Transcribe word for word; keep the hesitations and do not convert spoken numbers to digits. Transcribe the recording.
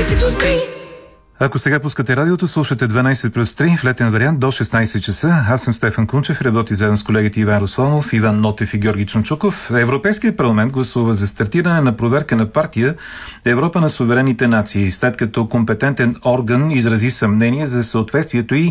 дванайсет плюс три. Ако сега пускате радиото, слушате дванайсет плюс три в летен вариант до шестнайсет часа. Аз съм Стефан Кунчев, работи заедно с колегите Иван Русланов, Иван Нотев и Георги Чунчуков. Европейският парламент гласува за стартиране на проверка на партия Европа на суверенните нации, след като компетентен орган изрази съмнение за съответствието й